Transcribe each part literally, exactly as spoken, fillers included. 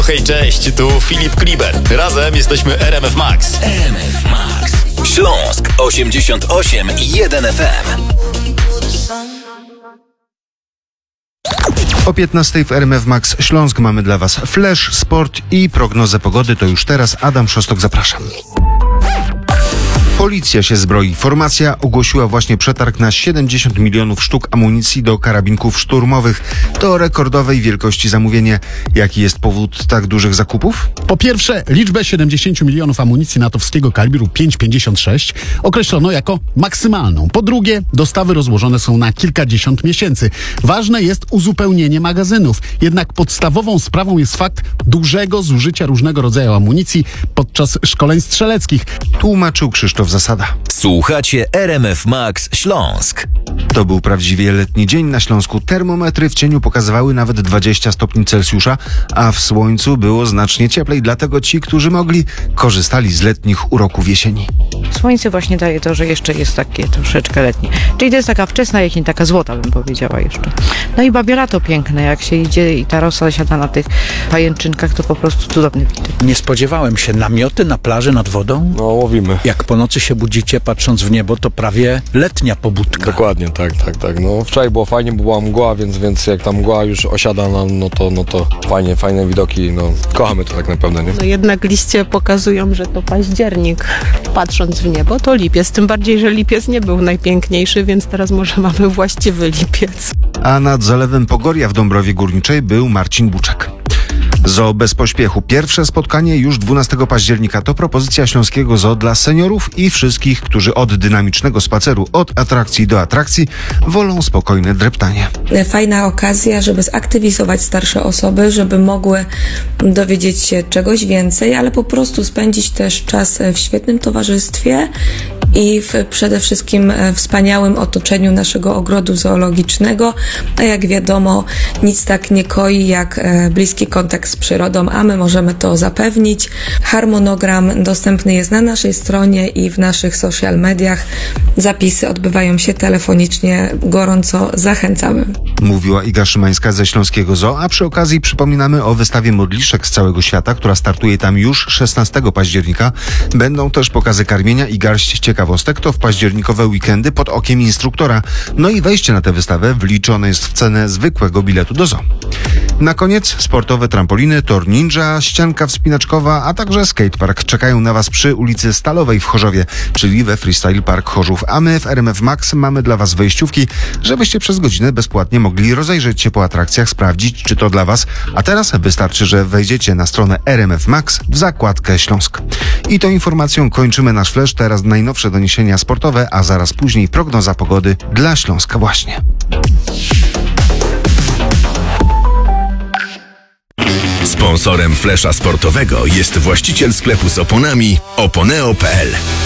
Hej, cześć, tu Filip Kliber. Razem jesteśmy R M F Max. R M F Max. Śląsk osiemdziesiąt osiem i jeden F M. O piętnastej w R M F Max Śląsk mamy dla Was flash, sport i prognozę pogody. To już teraz. Adam Szostok, zapraszam. Policja się zbroi. Formacja ogłosiła właśnie przetarg na siedemdziesiąt milionów sztuk amunicji do karabinków szturmowych. To rekordowej wielkości zamówienie. Jaki jest powód tak dużych zakupów? Po pierwsze, liczbę siedemdziesiąt milionów amunicji natowskiego kalibru pięć pięćdziesiąt sześć określono jako maksymalną. Po drugie, dostawy rozłożone są na kilkadziesiąt miesięcy. Ważne jest uzupełnienie magazynów. Jednak podstawową sprawą jest fakt dużego zużycia różnego rodzaju amunicji podczas szkoleń strzeleckich. Tłumaczył Krzysztof Zasada. Słuchacie R M F Max Śląsk. To był prawdziwie letni dzień na Śląsku. Termometry w cieniu pokazywały nawet dwadzieścia stopni Celsjusza, a w słońcu było znacznie cieplej, dlatego ci, którzy mogli, korzystali z letnich uroków jesieni. Słońce właśnie daje to, że jeszcze jest takie troszeczkę letnie. Czyli to jest taka wczesna jesień, taka złota, bym powiedziała jeszcze. No i babie lato piękne, jak się idzie i ta rosa siada na tych pajęczynkach, to po prostu cudowny widok. Nie spodziewałem się. Namioty na plaży nad wodą? No, łowimy. Jak po nocy się budzicie, patrząc w niebo, to prawie letnia pobudka. Dokładnie, tak, tak, tak. No, wczoraj było fajnie, bo była mgła, więc, więc jak ta mgła już osiada, no, no, to, no to fajnie, fajne widoki, no kochamy to tak naprawdę, nie? No jednak liście pokazują, że to październik. Patrząc w niebo, to lipiec. Tym bardziej, że lipiec nie był najpiękniejszy, więc teraz może mamy właściwy lipiec. A nad zalewem Pogoria w Dąbrowie Górniczej był Marcin Buczek. Zoo bez pośpiechu. Pierwsze spotkanie już dwunastego października. To propozycja Śląskiego Zoo dla seniorów i wszystkich, którzy od dynamicznego spaceru, od atrakcji do atrakcji, wolą spokojne dreptanie. Fajna okazja, żeby zaktywizować starsze osoby, żeby mogły dowiedzieć się czegoś więcej, ale po prostu spędzić też czas w świetnym towarzystwie i w przede wszystkim wspaniałym otoczeniu naszego ogrodu zoologicznego. A jak wiadomo, nic tak nie koi jak bliski kontakt z przyrodą, a my możemy to zapewnić. Harmonogram dostępny jest na naszej stronie i w naszych social mediach. Zapisy odbywają się telefonicznie. Gorąco zachęcamy. Mówiła Iga Szymańska ze Śląskiego Zoo, a przy okazji przypominamy o wystawie modliszek z całego świata, która startuje tam już szesnastego października. Będą też pokazy karmienia i garść ciekawostek. To w październikowe weekendy pod okiem instruktora. No i wejście na tę wystawę wliczone jest w cenę zwykłego biletu do zoo. Na koniec sportowe trampoliny, tor ninja, ścianka wspinaczkowa, a także skatepark czekają na Was przy ulicy Stalowej w Chorzowie, czyli we Freestyle Park Chorzów. A my w R M F Max mamy dla Was wejściówki, żebyście przez godzinę bezpłatnie mogli rozejrzeć się po atrakcjach, sprawdzić, czy to dla Was. A teraz wystarczy, że wejdziecie na stronę R M F Max w zakładkę Śląsk. I tą informacją kończymy nasz flash. Teraz najnowsze doniesienia sportowe, a zaraz później prognoza pogody dla Śląska właśnie. Sponsorem flesza sportowego jest właściciel sklepu z oponami oponeo kropka p l.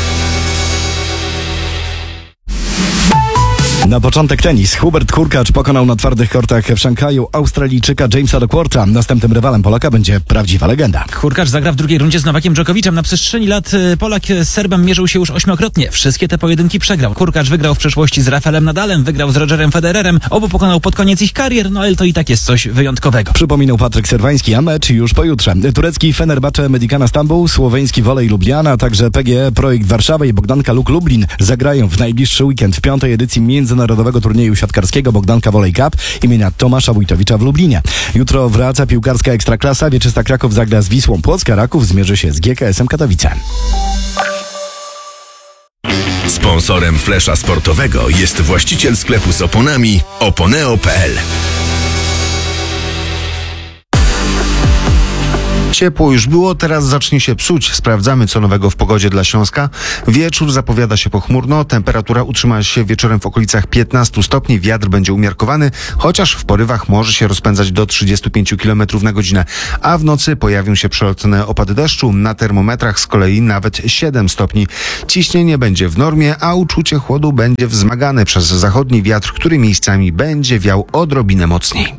Na początek tenis. Hubert Hurkacz pokonał na twardych kortach w Szanghaju Australijczyka Jamesa Ducworta. Następnym rywalem Polaka będzie prawdziwa legenda. Hurkacz zagra w drugiej rundzie z Nowakiem Dżokowiczem. Na przestrzeni lat Polak z Serbem mierzył się już ośmiokrotnie. Wszystkie te pojedynki przegrał. Hurkacz wygrał w przeszłości z Rafaelem Nadalem, wygrał z Rogerem Federerem. Obu pokonał pod koniec ich karier, no ale to i tak jest coś wyjątkowego. Przypominał Patryk Serwański, a mecz już pojutrze. Turecki Fenerbahce Medicana Stambuł, słoweński Wolej Lubliana, a także P G E Projekt Warszawa i Bogdanka Luk Lublin zagrają w najbliższy weekend w piątej edycji międzynarodowego turnieju siatkarskiego Bogdanka Volley Cup imienia Tomasza Wójtowicza w Lublinie. Jutro wraca piłkarska Ekstraklasa. Wieczysta Kraków zagra z Wisłą Płock, a Raków zmierzy się z G K S-em Katowice. Sponsorem flesza sportowego jest właściciel sklepu z oponami oponeo kropka p l. Ciepło już było, teraz zacznie się psuć. Sprawdzamy, co nowego w pogodzie dla Śląska. Wieczór zapowiada się pochmurno, temperatura utrzyma się wieczorem w okolicach piętnastu stopni, wiatr będzie umiarkowany, chociaż w porywach może się rozpędzać do trzydziestu pięciu kilometrów na godzinę, a w nocy pojawią się przelotne opady deszczu, na termometrach z kolei nawet siedem stopni. Ciśnienie będzie w normie, a uczucie chłodu będzie wzmagane przez zachodni wiatr, który miejscami będzie wiał odrobinę mocniej.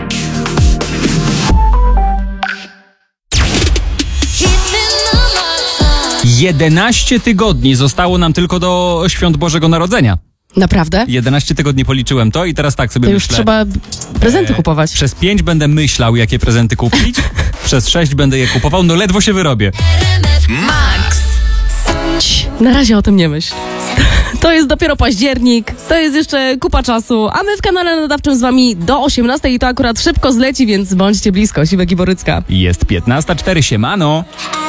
jedenaście tygodni zostało nam tylko do świąt Bożego Narodzenia. Naprawdę? jedenaście tygodni policzyłem to i teraz tak sobie to już myślę. trzeba prezenty e, kupować. Przez pięć będę myślał, jakie prezenty kupić, Przez sześć będę je kupował, no ledwo się wyrobię. Max. Na razie o tym nie myśl. To jest dopiero październik, to jest jeszcze kupa czasu, a my w kanale nadawczym z wami do osiemnastej i to akurat szybko zleci, więc bądźcie blisko. Siwek i Borycka. Jest piętnasta cztery, siemano.